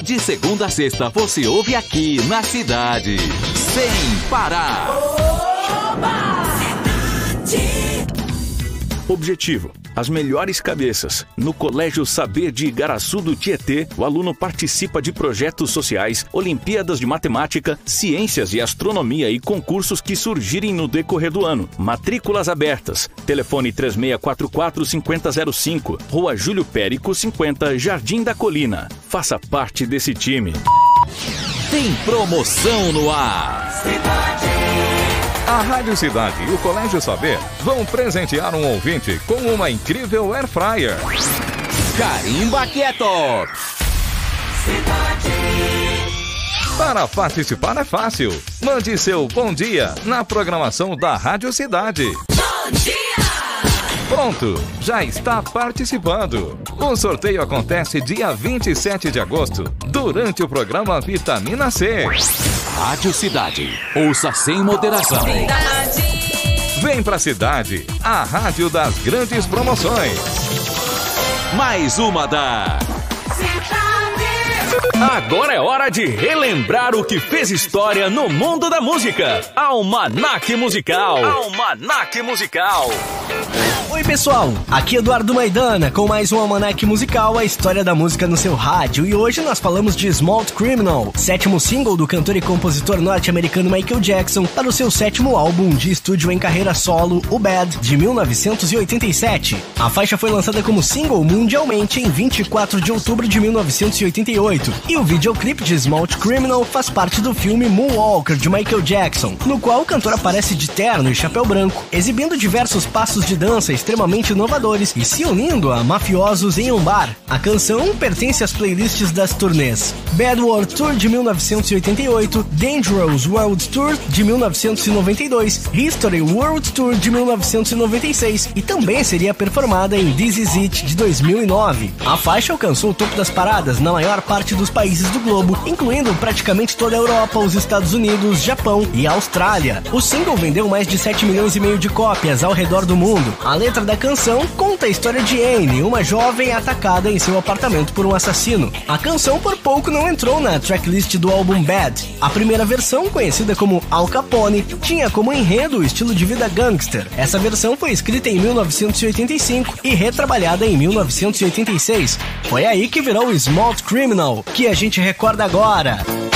De segunda a sexta você ouve aqui na cidade, sem parar. Objetivo: as melhores cabeças. No Colégio Saber de Igaraçu do Tietê, o aluno participa de projetos sociais, Olimpíadas de Matemática, Ciências e Astronomia e concursos que surgirem no decorrer do ano. Matrículas abertas. Telefone 3644-5005, Rua Júlio Périco 50, Jardim da Colina. Faça parte desse time. Tem promoção no ar. A Rádio Cidade e o Colégio Saber vão presentear um ouvinte com uma incrível Air Fryer. Carimba Quieto! Para participar é fácil. Mande seu bom dia na programação da Rádio Cidade. Bom dia! Pronto, já está participando. O sorteio acontece dia 27 de agosto, durante o programa Vitamina C. Rádio Cidade, ouça sem moderação. Vem pra Cidade, a rádio das grandes promoções. Mais uma da Agora é hora de relembrar o que fez história no mundo da música. Almanac Musical. Almanac Musical. Oi pessoal, aqui é Eduardo Maidana com mais um Almanac Musical, a história da música no seu rádio. E hoje nós falamos de Smooth Criminal, sétimo single do cantor e compositor norte-americano Michael Jackson para o seu sétimo álbum de estúdio em carreira solo, o Bad, de 1987. A faixa foi lançada como single mundialmente em 24 de outubro de 1988. E o videoclipe de Smooth Criminal faz parte do filme Moonwalker de Michael Jackson, no qual o cantor aparece de terno e chapéu branco, exibindo diversos passos de dança extremamente inovadores e se unindo a mafiosos em um bar. A canção pertence às playlists das turnês Bad World Tour de 1988, Dangerous World Tour de 1992, History World Tour de 1996 e também seria performada em This Is It de 2009. A faixa alcançou o topo das paradas na maior parte dos países do globo, incluindo praticamente toda a Europa, os Estados Unidos, Japão e Austrália. O single vendeu mais de 7 milhões e meio de cópias ao redor do mundo. A letra da canção conta a história de Anne, uma jovem atacada em seu apartamento por um assassino. A canção por pouco não entrou na tracklist do álbum Bad. A primeira versão, conhecida como Al Capone, tinha como enredo o estilo de vida gangster. Essa versão foi escrita em 1985 e retrabalhada em 1986. Foi aí que virou o Smooth Criminal, que a gente recorda agora.